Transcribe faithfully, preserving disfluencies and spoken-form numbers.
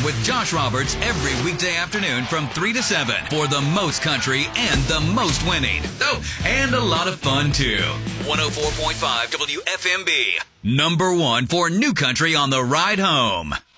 with Josh Roberts every weekday afternoon from three to seven for the most country and the most winning. Oh, and a lot of fun, too. one oh four point five W F M B. Number one for new country on the ride home.